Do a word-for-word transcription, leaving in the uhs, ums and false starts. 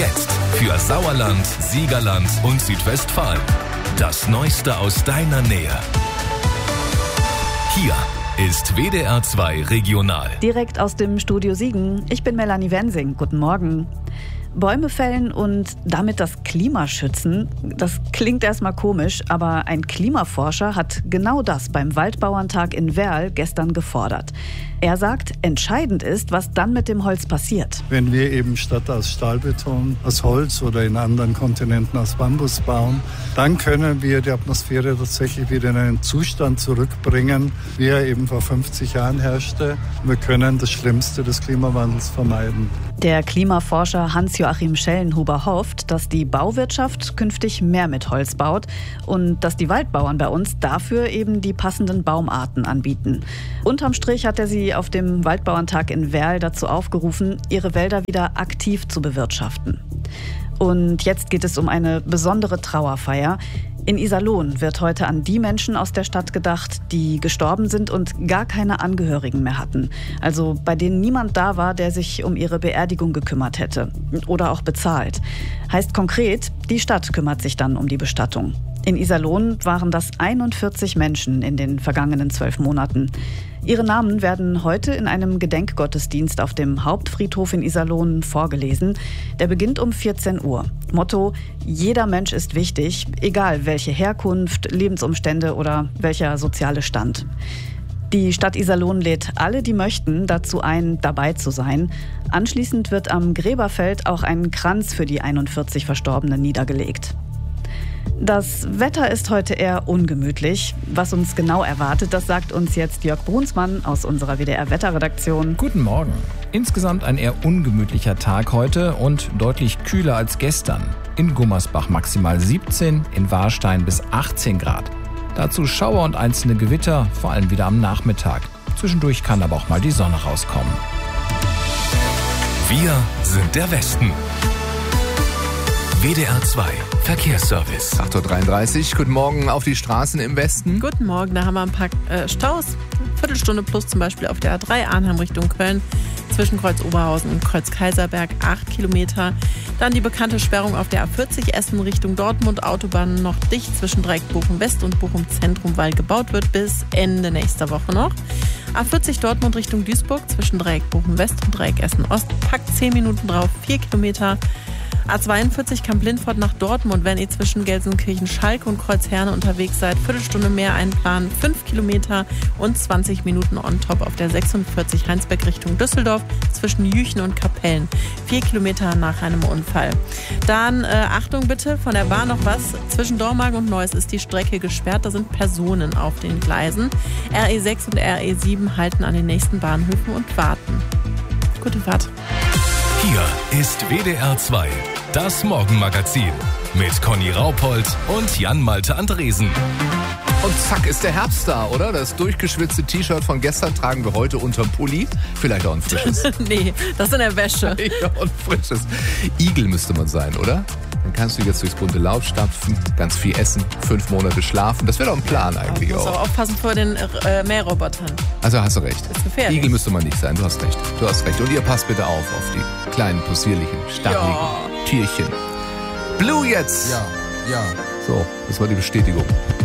Jetzt für Sauerland, Siegerland und Südwestfalen. Das Neueste aus deiner Nähe. Hier ist W D R zwei Regional. Direkt aus dem Studio Siegen. Ich bin Melanie Wensing. Guten Morgen. Bäume fällen und damit das Klima schützen, das klingt erstmal komisch, aber ein Klimaforscher hat genau das beim Waldbauerntag in Werl gestern gefordert. Er sagt, entscheidend ist, was dann mit dem Holz passiert. Wenn wir eben statt aus Stahlbeton aus Holz oder in anderen Kontinenten aus Bambus bauen, dann können wir die Atmosphäre tatsächlich wieder in einen Zustand zurückbringen, wie er eben vor fünfzig Jahren herrschte. Wir können das Schlimmste des Klimawandels vermeiden. Der Klimaforscher Hans-Joachim Schellenhuber hofft, dass die Bauwirtschaft künftig mehr mit Holz baut und dass die Waldbauern bei uns dafür eben die passenden Baumarten anbieten. Unterm Strich hat er sie auf dem Waldbauerntag in Werl dazu aufgerufen, ihre Wälder wieder aktiv zu bewirtschaften. Und jetzt geht es um eine besondere Trauerfeier. In Iserlohn wird heute an die Menschen aus der Stadt gedacht, die gestorben sind und gar keine Angehörigen mehr hatten. Also bei denen niemand da war, der sich um ihre Beerdigung gekümmert hätte oder auch bezahlt. Heißt konkret, die Stadt kümmert sich dann um die Bestattung. In Iserlohn waren das einundvierzig Menschen in den vergangenen zwölf Monaten. Ihre Namen werden heute in einem Gedenkgottesdienst auf dem Hauptfriedhof in Iserlohn vorgelesen. Der beginnt um vierzehn Uhr. Motto: Jeder Mensch ist wichtig, egal welche Herkunft, Lebensumstände oder welcher soziale Stand. Die Stadt Iserlohn lädt alle, die möchten, dazu ein, dabei zu sein. Anschließend wird am Gräberfeld auch ein Kranz für die einundvierzig Verstorbenen niedergelegt. Das Wetter ist heute eher ungemütlich. Was uns genau erwartet, das sagt uns jetzt Jörg Brunsmann aus unserer W D R-Wetterredaktion. Guten Morgen. Insgesamt ein eher ungemütlicher Tag heute und deutlich kühler als gestern. In Gummersbach maximal siebzehn, in Warstein bis achtzehn Grad. Dazu Schauer und einzelne Gewitter, vor allem wieder am Nachmittag. Zwischendurch kann aber auch mal die Sonne rauskommen. Wir sind der Westen. W D R zwei Verkehrsservice. acht Uhr dreiunddreißig, guten Morgen auf die Straßen im Westen. Guten Morgen, da haben wir ein paar äh, Staus. Viertelstunde plus zum Beispiel auf der A drei Arnhem Richtung Köln. Zwischen Kreuz Oberhausen und Kreuz Kaiserberg acht Kilometer. Dann die bekannte Sperrung auf der A vierzig Essen Richtung Dortmund. Autobahn noch dicht zwischen Dreieck Bochum West und Bochum Zentrum, weil gebaut wird bis Ende nächster Woche noch. A vierzig Dortmund Richtung Duisburg zwischen Dreieck Bochum West und Dreieck Essen Ost. Packt zehn Minuten drauf, vier Kilometer. A zweiundvierzig Kamp-Lindfort nach Dortmund, wenn ihr zwischen Gelsenkirchen-Schalke und Kreuzherne unterwegs seid. Viertelstunde mehr einplanen, fünf Kilometer und zwanzig Minuten on top auf der sechsundvierzig Heinsberg Richtung Düsseldorf zwischen Jüchen und Kapellen. Vier Kilometer nach einem Unfall. Dann, äh, Achtung bitte, von der Bahn noch was. Zwischen Dormagen und Neuss ist die Strecke gesperrt. Da sind Personen auf den Gleisen. R E sechs und R E sieben halten an den nächsten Bahnhöfen und warten. Gute Fahrt. Hier ist W D R zwei, das Morgenmagazin mit Conny Raupold und Jan-Malte Andresen. Und zack ist der Herbst da, oder? Das durchgeschwitzte T-Shirt von gestern tragen wir heute unterm Pulli. Vielleicht auch ein frisches. Nee, das ist in der Wäsche. Ja, ein frisches. Igel müsste man sein, oder? Dann kannst du jetzt durchs bunte Laub stapfen, ganz viel essen, fünf Monate schlafen. Das wäre doch ein Plan eigentlich ja, auch. Du musst aber aufpassen vor den äh, Mährrobotern. Also hast du recht. Das ist gefährlich. Igel müsste man nicht sein, du hast recht. Du hast recht. Und ihr passt bitte auf, auf die kleinen, possierlichen, stacheligen ja. Tierchen. Blue jetzt! Ja, ja. So, das war die Bestätigung.